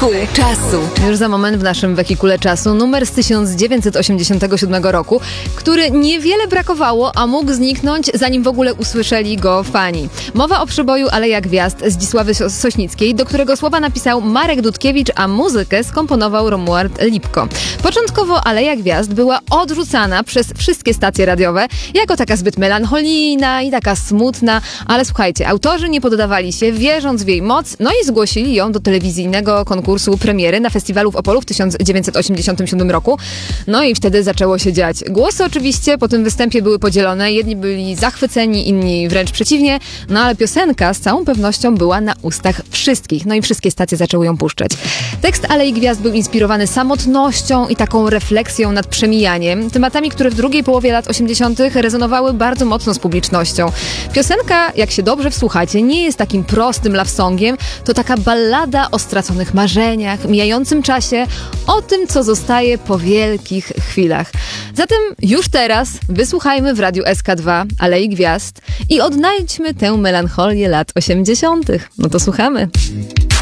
Wehikuł czasu. Już za moment w naszym wehikule czasu numer z 1987 roku, który niewiele brakowało, a mógł zniknąć, zanim w ogóle usłyszeli go fani. Mowa o przeboju Aleja Gwiazd Zdzisławy Sośnickiej, do którego słowa napisał Marek Dudkiewicz, a muzykę skomponował Romuald Lipko. Początkowo Aleja Gwiazd była odrzucana przez wszystkie stacje radiowe jako taka zbyt melancholijna i taka smutna, ale słuchajcie, autorzy nie poddawali się, wierząc w jej moc, no i zgłosili ją do telewizyjnego konkursu premiery na festiwalu w Opolu w 1987 roku. No i wtedy zaczęło się dziać. Głosy oczywiście po tym występie były podzielone. Jedni byli zachwyceni, inni wręcz przeciwnie. No ale piosenka z całą pewnością była na ustach wszystkich. No i wszystkie stacje zaczęły ją puszczać. Tekst Alei Gwiazd był inspirowany samotnością i taką refleksją nad przemijaniem. Tematami, które w drugiej połowie lat 80. rezonowały bardzo mocno z publicznością. Piosenka, jak się dobrze wsłuchacie, nie jest takim prostym love songiem. To taka ballada o straconych marzeniach, mijającym czasie, o tym, co zostaje po wielkich chwilach. Zatem już teraz wysłuchajmy w Radiu SK2 Alei Gwiazd i odnajdźmy tę melancholię lat 80. No to słuchamy.